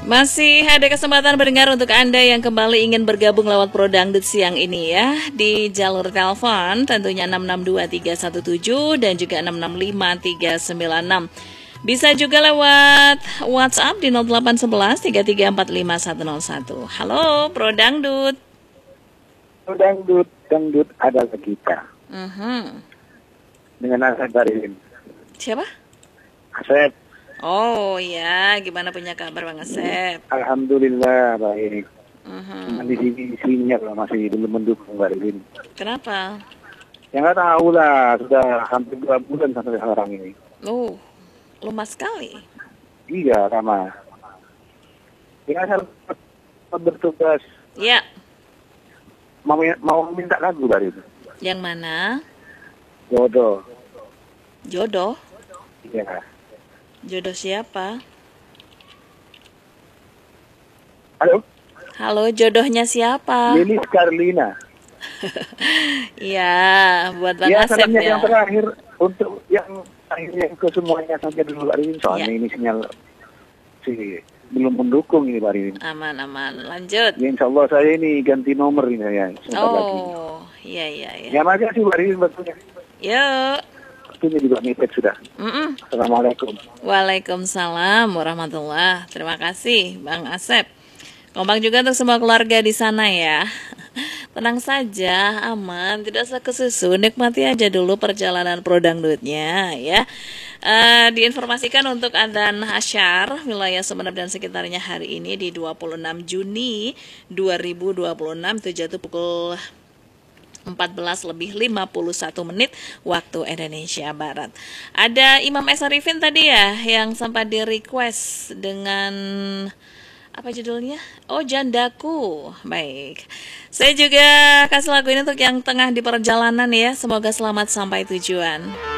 Masih ada kesempatan mendengar untuk Anda yang kembali ingin bergabung lewat Pro Dangdut siang ini ya. Di jalur telepon tentunya 662-317 dan juga 665-396. Bisa juga lewat WhatsApp di 0811-3345101. Halo Pro Dangdut. Pro Dangdut, Dangdut adalah kita. Dengan Asep Barin. Siapa? Asep. Oh ya, gimana punya kabar Bang Asep? Alhamdulillah baik. Di sini sinyal masih belum mendukung Barin. Kenapa? Ya nggak tahu lah, sudah hampir 2 bulan sampai sekarang ini. Oh, lemas sekali. Iya, sama. Ya saya bertugas. Ya. Mau minta lagu Barin. Yang mana? Jodoh. Jodoh? Iya. Jodoh siapa? Halo? Halo, jodohnya siapa? Lilis Karlina. Iya, buat Bang Ya, Asep salamnya ya. yang terakhir untuk yang akhirnya ke semuanya saja dulu Barin. Soalnya ini sinyal sih belum mendukung ini Barin. Aman, lanjut. Ya, insya Allah saya ini ganti nomor ini ya. Oh, iya. Ya makasih Barin betulnya. Yuk. Waktunya juga mepet sudah. Assalamualaikum. Waalaikumsalam warahmatullah. Terima kasih Bang Asep. Kompak juga untuk semua keluarga di sana ya. Tenang saja, aman, tidak usah kesusu, nikmati aja dulu perjalanan Pro Dangdutnya ya. Diinformasikan untuk adzan Hasyar wilayah Sumeneb dan sekitarnya hari ini di 26 Juni 2026 itu jatuh pukul 14:51 waktu Indonesia Barat. Ada Imam Esa Arifin tadi ya yang sempat di request dengan apa judulnya? Oh, Jandaku. Baik. Saya juga kasih lagu ini untuk yang tengah di perjalanan ya. Semoga selamat sampai tujuan.